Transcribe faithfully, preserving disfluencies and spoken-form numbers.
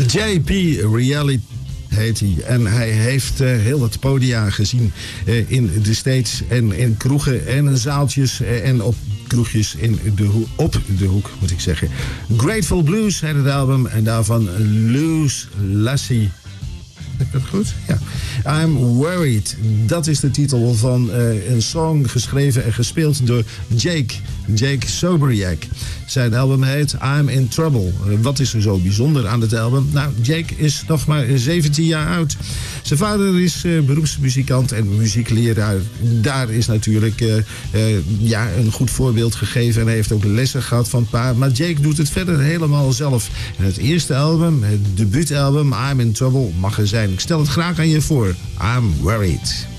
J P Reality heet hij. En hij heeft uh, heel wat podia gezien uh, in de States en in kroegen en zaaltjes uh, en op kroegjes in de hoek, op de hoek, moet ik zeggen. Grateful Blues heet het album en daarvan Loose Lassie. Heb ik dat goed? Ja. I'm Worried. Dat is de titel van uh, een song geschreven en gespeeld door Jake. Jake Soberiak. Zijn album heet I'm in Trouble. Uh, wat is er zo bijzonder aan het album? Nou, Jake is nog maar zeventien jaar oud. Zijn vader is uh, beroepsmuzikant en muziekleraar. Daar is natuurlijk uh, uh, ja, een goed voorbeeld gegeven. En hij heeft ook lessen gehad van pa. Maar Jake doet het verder helemaal zelf. En het eerste album, het debuutalbum I'm in Trouble, mag er zijn. Ik stel het graag aan je voor. I'm Worried.